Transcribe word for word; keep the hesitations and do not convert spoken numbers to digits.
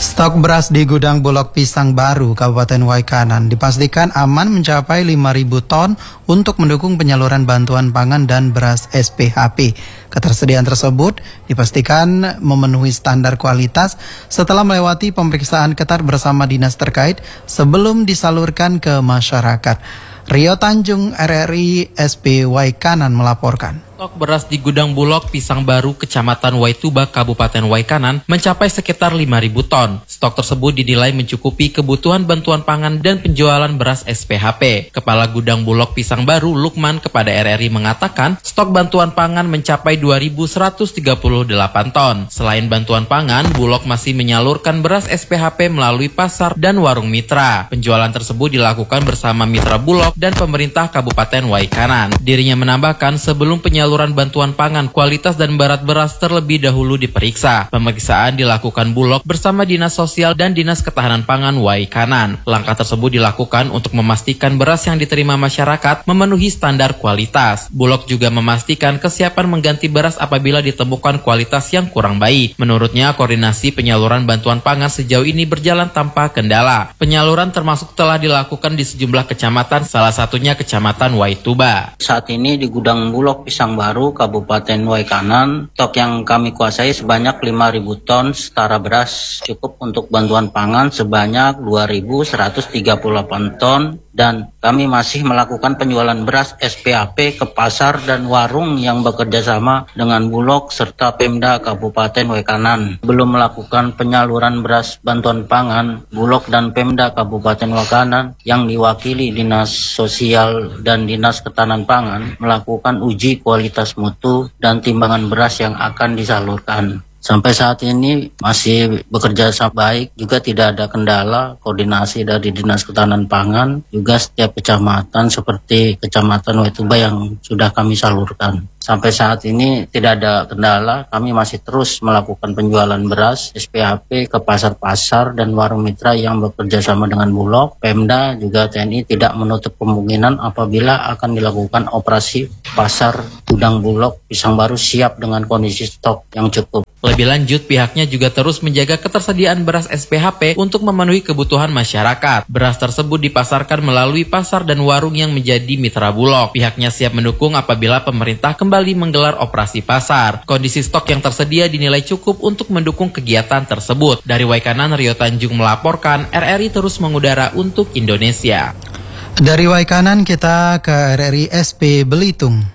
Stok beras di gudang Bulog Pisang Baru, Kabupaten Waikanan dipastikan aman mencapai lima ribu ton untuk mendukung penyaluran bantuan pangan dan beras S P H P. Ketersediaan tersebut dipastikan memenuhi standar kualitas setelah melewati pemeriksaan ketat bersama dinas terkait sebelum disalurkan ke masyarakat. Rio Tanjung, R R I S P Waikanan melaporkan. Stok beras di gudang Bulog Pisang Baru, Kecamatan Waituba, Kabupaten Waikanan mencapai sekitar lima ribu ton. Stok tersebut dinilai mencukupi kebutuhan bantuan pangan dan penjualan beras S P H P. Kepala Gudang Bulog Pisang Baru, Lukman, kepada R R I mengatakan stok bantuan pangan mencapai dua ribu seratus tiga puluh delapan ton. Selain bantuan pangan, Bulog masih menyalurkan beras S P H P melalui pasar dan warung mitra. Penjualan tersebut dilakukan bersama mitra Bulog dan pemerintah Kabupaten Waikanan. Dirinya menambahkan sebelum penyaluran Penyaluran bantuan pangan, kualitas dan berat beras terlebih dahulu diperiksa. Pemeriksaan dilakukan Bulog bersama Dinas Sosial dan Dinas Ketahanan Pangan Waikanan. Langkah tersebut dilakukan untuk memastikan beras yang diterima masyarakat memenuhi standar kualitas. Bulog juga memastikan kesiapan mengganti beras apabila ditemukan kualitas yang kurang baik. Menurutnya, koordinasi penyaluran bantuan pangan sejauh ini berjalan tanpa kendala. Penyaluran termasuk telah dilakukan di sejumlah kecamatan, salah satunya Kecamatan Waituba. Saat ini di gudang Bulog Pisang Baru, Kabupaten Waikanan, stok yang kami kuasai sebanyak lima ribu ton setara beras, cukup untuk bantuan pangan sebanyak dua ribu seratus tiga puluh delapan ton, dan kami masih melakukan penjualan beras S P H P ke pasar dan warung yang bekerja sama dengan Bulog serta Pemda Kabupaten Waikanan. Belum melakukan penyaluran beras bantuan pangan, Bulog dan Pemda Kabupaten Waikanan yang diwakili Dinas Sosial dan Dinas Ketahanan Pangan melakukan uji kualitas mutu dan timbangan beras yang akan disalurkan. Sampai saat ini masih bekerja sama baik, juga tidak ada kendala. Koordinasi dari Dinas Ketahanan Pangan, juga setiap kecamatan seperti Kecamatan Waituba yang sudah kami salurkan. Sampai saat ini tidak ada kendala, kami masih terus melakukan penjualan beras S P H P ke pasar-pasar dan warung mitra yang bekerja sama dengan Bulog. Pemda juga T N I tidak menutup kemungkinan apabila akan dilakukan operasi pasar gudang Bulog Pisang Baru siap dengan kondisi stok yang cukup. Lebih lanjut, pihaknya juga terus menjaga ketersediaan beras S P H P untuk memenuhi kebutuhan masyarakat. Beras tersebut dipasarkan melalui pasar dan warung yang menjadi mitra Bulog. Pihaknya siap mendukung apabila pemerintah kembali menggelar operasi pasar. Kondisi stok yang tersedia dinilai cukup untuk mendukung kegiatan tersebut. Dari Waikanan, Rio Tanjung melaporkan, R R I terus mengudara untuk Indonesia. Dari Waikanan kita ke R R I S P Belitung.